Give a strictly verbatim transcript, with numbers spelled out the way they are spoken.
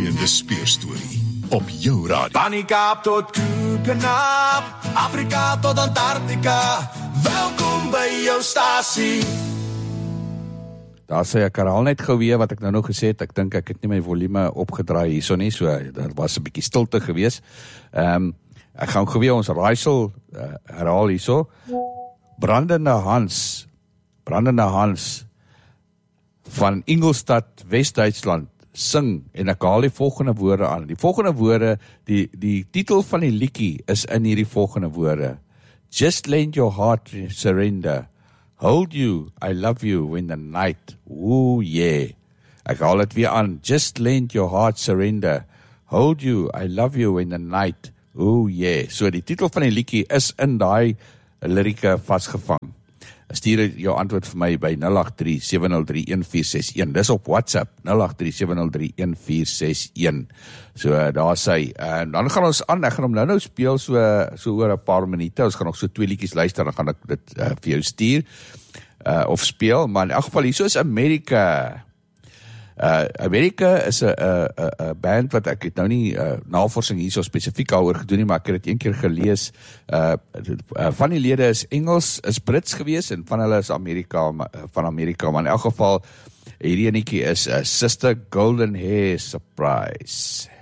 inspirerende speurstorie op jou radio. Van die Kaap tot Koekenaap, Afrika tot Antarktika, welkom by jou stasie. Daar sê ek herhaal net gou weer wat ek nou nog gesê het, ek dink ek het nie my volume opgedraai hierso nie, so daar was 'n bietjie stilte gewees. Ehm um, ek gaan gou weer ons raaisel uh, herhaal hierso. Brandende Hans, Brandende Hans van Ingolstadt, Wes-Duitsland, sing, en ek haal die volgende woorde aan. Die volgende woorde, die, die titel van die liedjie is in hierdie volgende woorde. Just lend your heart to surrender. Hold you, I love you when the night, ooh yeah. Ek haal het weer aan. Just lend your heart surrender. Hold you, I love you when the night, ooh yeah. So die titel van die liedjie is in daai lirieke vasgevang. Stuur jou antwoord vir my by nul agt drie sewe nul drie een vier ses een. Dis op WhatsApp, nul agt drie sewe nul drie een vier ses een. So daar sê, en dan gaan ons aan, ek gaan hom nou nou speel so, so oor 'n paar minute, ons gaan nog so twee liedjies luister, dan gaan ek dit uh, vir jou stuur, uh, of speel, maar in elk geval, hier so is Amerika. Uh, Amerika is 'n band wat ek het nou nie uh, navorsing hier so spesifiek oor gedoen nie, maar ek het dit een keer gelees. Uh, uh, van die lede is Engels, is Brits gewees, en van hulle is Amerika, van Amerika, maar in elk geval, hierdie enetjie is uh, Sister Golden Hair Surprise.